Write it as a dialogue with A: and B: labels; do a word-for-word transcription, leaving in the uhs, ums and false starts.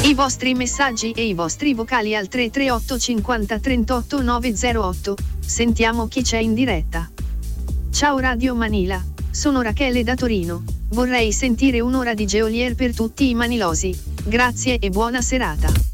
A: I vostri messaggi e i vostri vocali al tre tre otto cinquanta trentotto nove zero otto. Sentiamo chi c'è in diretta. Ciao Radio Manila, sono Rachele da Torino. Vorrei sentire un'ora di Geolier per tutti i manilosi. Grazie e buona serata.